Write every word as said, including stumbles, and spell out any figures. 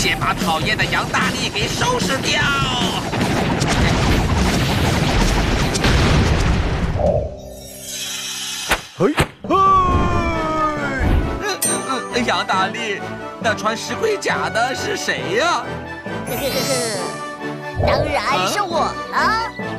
先把讨厌的杨大力给收拾掉。 嘿，嘿！ 呃，杨大力，那穿石盔甲的是谁呀？ 呵呵呵呵，当然是我啊！